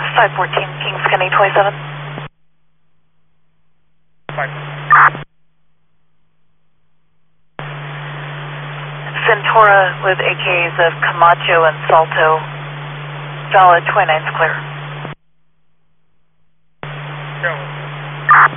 514, Kings County 27. 5. Centura with AKs of Camacho and Salto. Valid 29's clear. Go.